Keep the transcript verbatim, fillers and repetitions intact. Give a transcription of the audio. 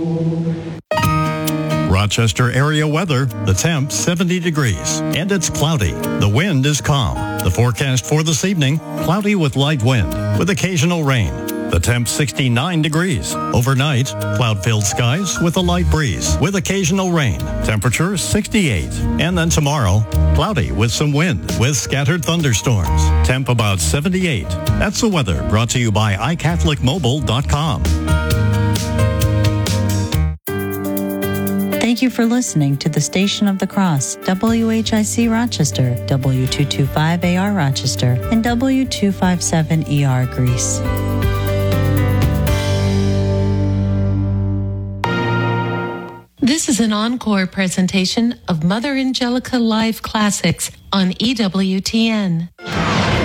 Rochester area weather, the temp seventy degrees, and it's cloudy. The wind is calm. The forecast for this evening, cloudy with light wind, with occasional rain. The temp sixty-nine degrees. Overnight, cloud-filled skies with a light breeze, with occasional rain. Temperature sixty-eight. And then tomorrow, cloudy with some wind, with scattered thunderstorms. Temp about seventy-eight. That's the weather brought to you by i catholic mobile dot com. Thank you for listening to the Station of the Cross, W H I C Rochester, W two twenty-five A R Rochester, and W two fifty-seven E R Greece. This is an encore presentation of Mother Angelica Live Classics on E W T N.